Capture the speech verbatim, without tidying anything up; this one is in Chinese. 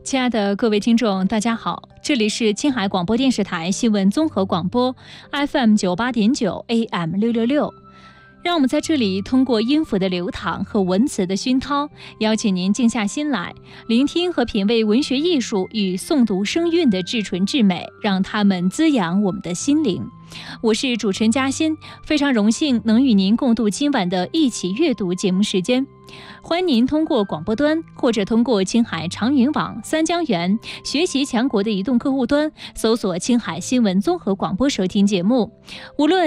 亲爱的各位听众，大家好，这里是青海广播电视台新闻综合广播 F M 九八点九 A M 六六六。让我们在这里通过音符的流淌和文词的熏陶，邀请您静下心来，聆听和品味文学艺术与诵读声韵的至纯至美，让它们滋养我们的心灵。我是主持人嘉欣，非常荣幸能与您共度今晚的一起阅读节目时间。欢迎您通过广播端或者通过青海长云网三江源学习强国的移动客户端搜索青海新闻综合广播收听节目。无论